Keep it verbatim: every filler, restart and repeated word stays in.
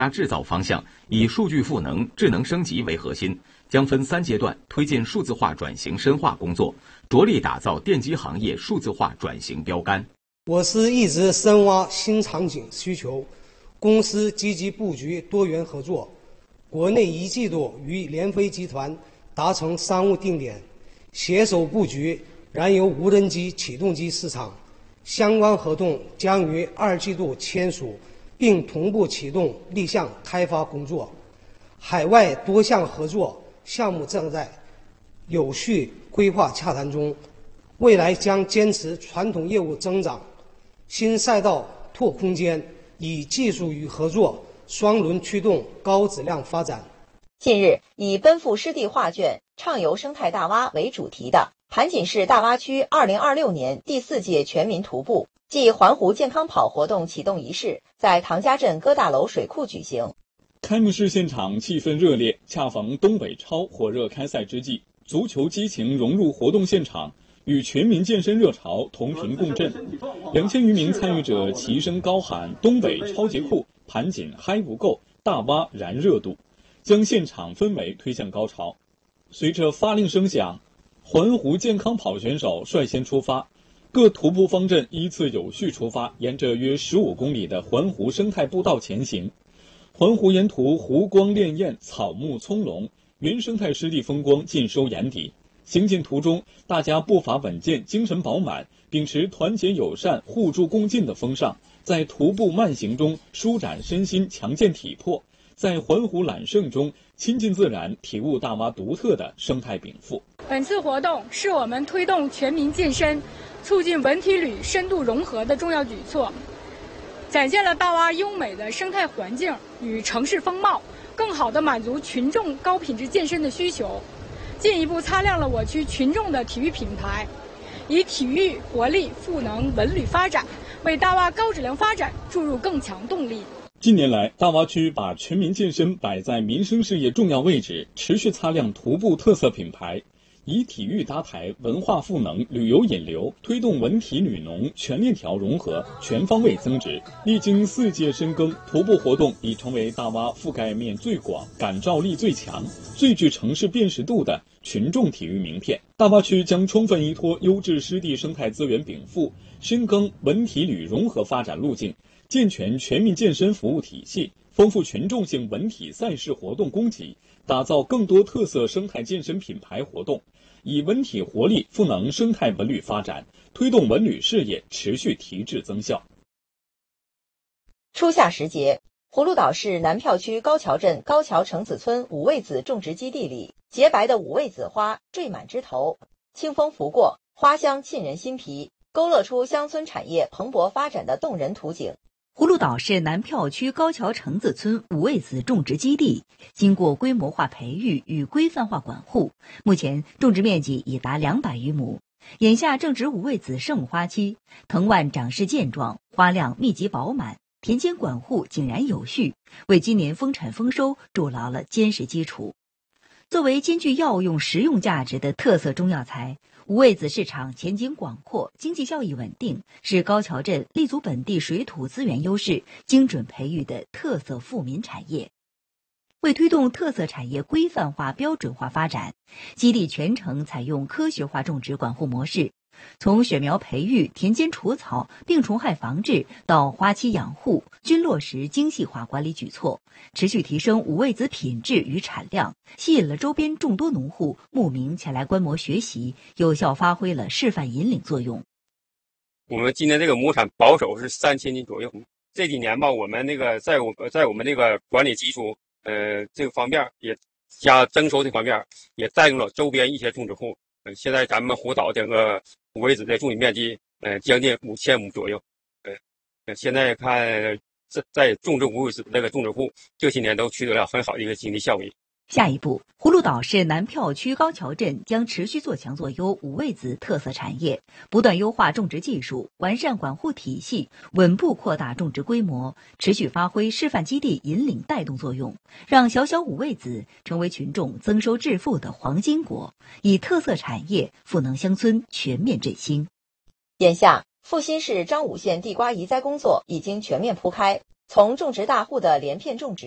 加制造方向，以数据赋能、智能升级为核心，将分三阶段推进数字化转型深化工作，着力打造电机行业数字化转型标杆。 我司一直深挖新场景需求，公司积极布局多元合作。国内一季度与联飞集团达成商务定点，携手布局燃油无人机启动机市场，相关合同将于二季度签署，并同步启动立项开发工作。海外多项合作项目正在有序规划洽谈中，未来将坚持传统业务增长，新赛道拓空间，以技术与合作双轮驱动高质量发展。 近日，以奔赴湿地画卷、畅游生态大洼为主题的盘锦市大洼区二零二六年第四届全民徒步暨环湖健康跑活动启动仪式在唐家镇歌大楼水库举行。 开幕式现场气氛热烈，恰逢东北超火热开赛之际，足球激情融入活动现场，与全民健身热潮同频共振。两千余名参与者齐声高喊“东北超节库，盘锦嗨不够，大洼燃热度”，将现场氛围推向高潮。随着发令声响，环湖健康跑选手率先出发，各徒步方阵依次有序出发，沿着约十五公里的环湖生态步道前行。环湖沿途湖光潋滟，草木葱茏，原生态湿地风光尽收眼底。行进途中，大家步伐稳健，精神饱满，秉持团结友善、互助共进的风尚，在徒步慢行中舒展身心，强健体魄，在环湖揽胜中亲近自然，体悟大洼独特的生态禀赋。 本次活动是我们推动全民健身、促进文体旅深度融合的重要举措，展现了大洼优美的生态环境与城市风貌，更好地满足群众高品质健身的需求，进一步擦亮了我区群众的体育品牌，以体育活力赋能文旅发展，为大洼高质量发展注入更强动力。 近年来，大洼区把全民健身摆在民生事业重要位置，持续擦亮徒步特色品牌，以体育搭台，文化赋能，旅游引流，推动文体旅农全链条融合，全方位增值。历经四届深耕，徒步活动已成为大洼覆盖面最广、感召力最强、最具城市辨识度的群众体育名片。大洼区将充分依托优质湿地生态资源禀赋，深耕文体旅融合发展路径，健全全民健身服务体系，丰富群众性文体赛事活动供给，打造更多特色生态健身品牌活动，以文体活力赋能生态文旅发展，推动文旅事业持续提质增效。 初夏时节，葫芦岛市南票区高桥镇高桥城子村五味子种植基地里，洁白的五味子花缀满枝头，清风拂过，花香沁人心脾，勾勒出乡村产业蓬勃发展的动人图景。 葫芦岛市南票区高桥城子村五味子种植基地经过规模化培育与规范化管护，目前种植面积已达两百余亩。眼下正值五味子盛花期，藤蔓长势健壮，花量密集饱满，田间管护井然有序，为今年丰产丰收筑牢了坚实基础。作为兼具药用实用价值的特色中药材，五味子市场前景广阔，经济效益稳定，是高桥镇立足本地水土资源优势，精准培育的特色富民产业。为推动特色产业规范化、标准化发展，基地全程采用科学化种植管护模式，从选苗培育、田间除草、病虫害防治到花期养护，均落实精细化管理举措，持续提升五味子品质与产量，吸引了周边众多农户慕名前来观摩学习，有效发挥了示范引领作用。 我们今年这个亩产保守是三千斤左右。这几年吧，我们那个在我在我们那个管理基础呃这个方面也加征收这方面也带动了周边一些种植户。呃，现在咱们湖岛整个五味子的种植面积呃将近五千亩左右。呃，现在看在在种植五味子那个种植户这些年都取得了很好的一个经济效益。 下一步，葫芦岛市南票区高桥镇将持续做强做优五味子特色产业，不断优化种植技术，完善管护体系，稳步扩大种植规模，持续发挥示范基地引领带动作用，让小小五味子成为群众增收致富的黄金国，以特色产业赋能乡村全面振兴。 眼下，阜新市张武县地瓜移栽工作已经全面铺开，从种植大户的连片种植